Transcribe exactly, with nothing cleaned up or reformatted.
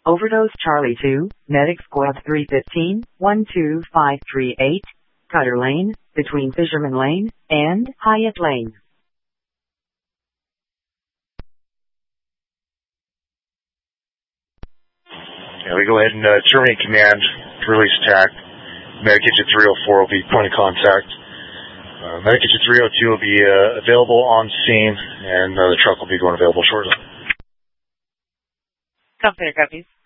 Overdose Charlie two, Medic Squad three fifteen, one two five three eight, Cutter Lane, between Fisherman Lane and Hyatt Lane. Yeah, we go ahead and uh, terminate command, release attack. Medic Engine three oh four will be point of contact. Uh, Medic Engine three oh two will be uh, available on scene, and uh, the truck will be going available shortly. Company copies.